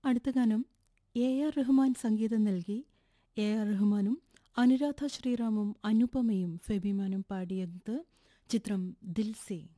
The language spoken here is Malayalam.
അടുത്ത ഗാനം എ ആർ റഹ്മാൻ സംഗീതം നൽകി എ ആർ റഹ്മാനും അനുരാധ ശ്രീറാമും അനുപമയും ഫെബിമാനും പാടിയത് ചിത്രം ദിൽ സേ.